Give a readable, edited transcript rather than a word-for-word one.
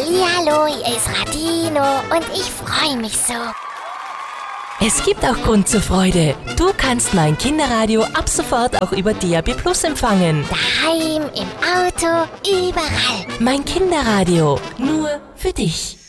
Hallihallo, hier ist Radino und ich freue mich so. Es gibt auch Grund zur Freude. Du kannst mein Kinderradio ab sofort auch über DAB+ empfangen. Daheim, im Auto, überall. Mein Kinderradio, nur für dich.